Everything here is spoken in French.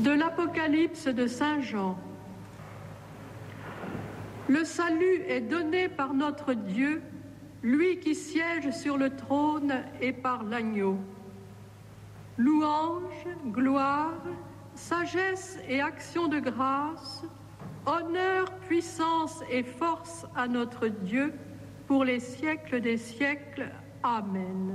De l'Apocalypse de Saint Jean. Le salut est donné par notre Dieu, lui qui siège sur le trône et par l'agneau. Louange, gloire, sagesse et action de grâce, honneur, puissance et force à notre Dieu pour les siècles des siècles. Amen.